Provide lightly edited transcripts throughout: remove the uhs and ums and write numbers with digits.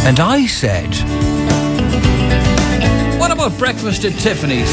And I said, what about breakfast at Tiffany's?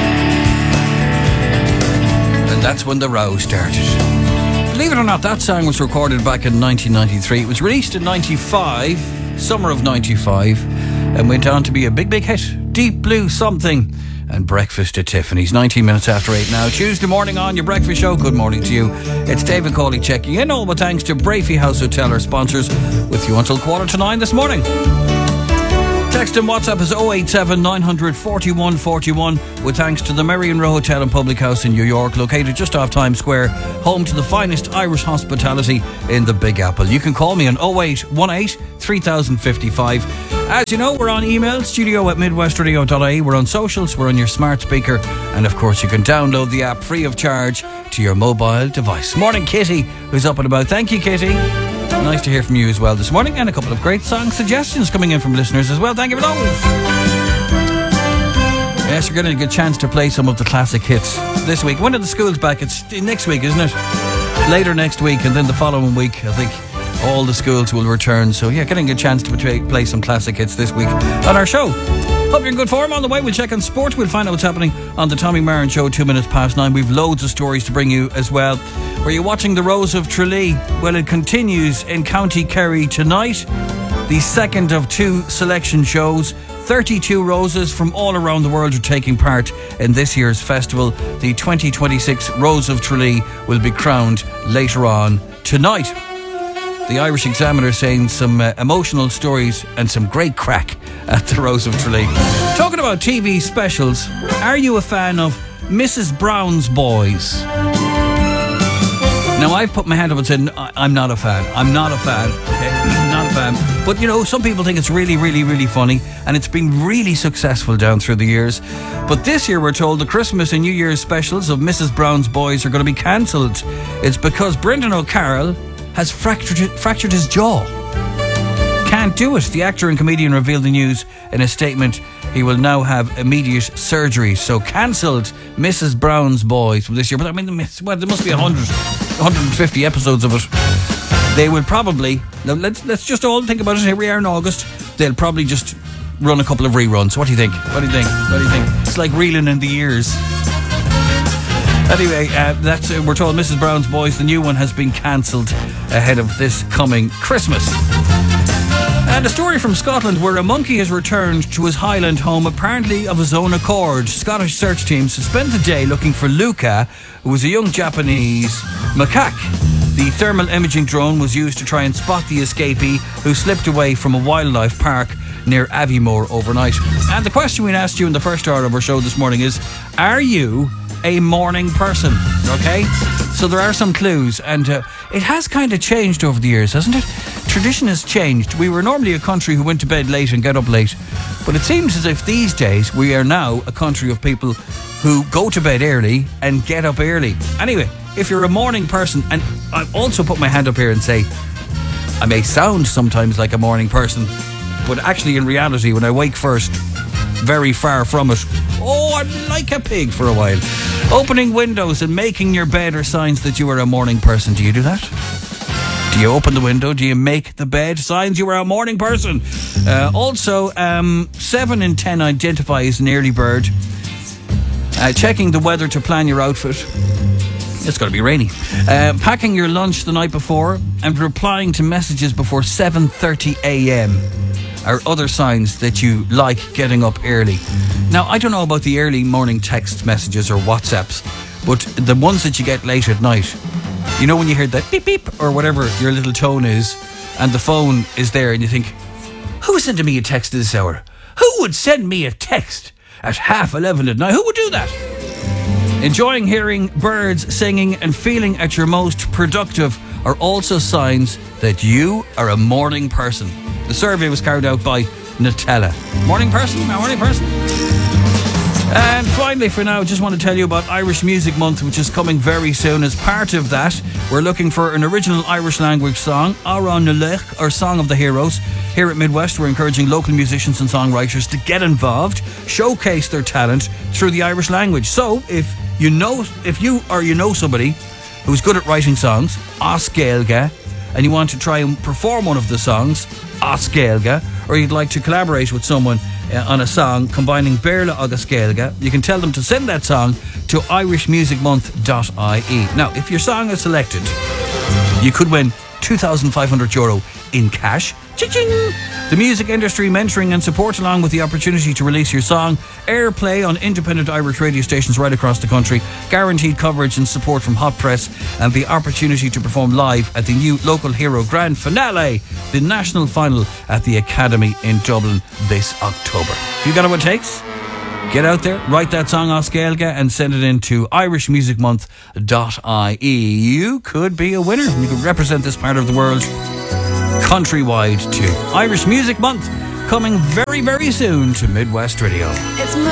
And that's when the row started. Believe it or not, that song was recorded back in 1993. It was released in 95, summer of 95, and went on to be a big, big hit. Deep Blue Something and Breakfast at Tiffany's. 19 minutes after 8 now. Tuesday morning on your breakfast show. Good morning to you. It's David Cawley checking in. All but thanks to Brafey House Hotel, our sponsors, with you until 8:45 this morning. Text and WhatsApp is 087 900 41 41, with thanks to the Merrion Row Hotel and Public House in New York, located just off Times Square, home to the finest Irish hospitality in the Big Apple. You can call me on 0818 3055. As you know, we're on email, studio@midwestradio.ie. We're on socials, we're on your smart speaker, and of course you can download the app free of charge to your mobile device. Morning, Kitty, who's up and about. Thank you, Kitty. Nice to hear from you as well this morning, and a couple of great song suggestions coming in from listeners as well. Thank you for those. Yes, you're getting a good chance to play some of the classic hits this week. When are the schools back? It's next week, isn't it? Later next week, and then the following week, I think all the schools will return. So yeah, getting a chance to play some classic hits this week on our show. Hope you're in good form. On the way, we'll check on sport. We'll find out what's happening on the Tommy Marin Show 2 minutes past 9. We've loads of stories to bring you as well. Were you watching the Rose of Tralee? Well, it continues in County Kerry tonight. The second of 2 selection shows. 32 roses from all around the world are taking part in this year's festival. The 2026 Rose of Tralee will be crowned later on tonight. The Irish Examiner saying some emotional stories and some great crack at the Rose of Tralee. Talking about TV specials, are you a fan of Mrs. Brown's Boys? Now, I've put my hand up and said, I'm not a fan. I'm not a fan. Okay? Not a fan. But, you know, some people think it's really, really, really funny, and it's been really successful down through the years. But this year, we're told the Christmas and New Year's specials of Mrs. Brown's Boys are going to be cancelled. It's because Brendan O'Carroll has fractured his jaw. Can't do it. The actor and comedian revealed the news in a statement. He will now have immediate surgery. So cancelled Mrs. Brown's Boys from this year. But I mean, well, there must be 150 episodes of it. They will probably, now let's just all think about it. Here we are in August. They'll probably just run a couple of reruns. What do you think? What do you think? What do you think? It's like reeling in the years. Anyway, we're told Mrs. Brown's Boys, the new one, has been cancelled ahead of this coming Christmas. And a story from Scotland where a monkey has returned to his Highland home, apparently of his own accord. Scottish search teams spent the day looking for Luca, who was a young Japanese macaque. The thermal imaging drone was used to try and spot the escapee, who slipped away from a wildlife park near Aviemore overnight. And the question we asked you in the first hour of our show this morning is, are you a morning person? Okay, so there are some clues, and it has kind of changed over the years, hasn't it? Tradition has changed. We were normally a country who went to bed late and get up late, but it seems as if these days we are now a country of people who go to bed early and get up early. Anyway, if you're a morning person, and I also put my hand up here and say I may sound sometimes like a morning person, but actually in reality when I wake first, very far from it. Oh, I'm like a pig for a while. Opening windows and making your bed are signs that you are a morning person. Do you do that? Do you open the window? Do you make the bed? Signs you are a morning person. Also, 7 in 10 identify as an early bird. Checking the weather to plan your outfit. It's going to be rainy. Packing your lunch the night before and replying to messages before 7:30 a.m. are other signs that you like getting up early. Now, I don't know about the early morning text messages or WhatsApps, but the ones that you get late at night, you know when you hear that beep beep or whatever your little tone is, and the phone is there and you think, who is sending me a text at this hour? Who would send me a text at 11:30 at night? Who would do that? Enjoying hearing birds singing and feeling at your most productive are also signs that you are a morning person. The survey was carried out by Nutella. Morning person? A morning person? And finally, for now, just want to tell you about Irish Music Month, which is coming very soon. As part of that, we're looking for an original Irish language song, Aran Nulech, or Song of the Heroes. Here at Midwest, we're encouraging local musicians and songwriters to get involved, showcase their talent through the Irish language. So, if you know somebody who's good at writing songs, as Gaeilge, and you want to try and perform one of the songs, As Gaeilge, or you'd like to collaborate with someone on a song combining Béarla agus Gaeilge, you can tell them to send that song to irishmusicmonth.ie. Now, if your song is selected, you could win €2,500 in cash. Cha-ching! The music industry mentoring and support, along with the opportunity to release your song, airplay on independent Irish radio stations right across the country, guaranteed coverage and support from Hot Press, and the opportunity to perform live at the new Local Hero Grand Finale, the national final at the Academy in Dublin this October. You got what it takes? Get out there, write that song As Gaeilge and send it in to irishmusicmonth.ie. You could be a winner. You could represent this part of the world countrywide too. Irish Music Month coming very, very soon to Midwest Radio. It's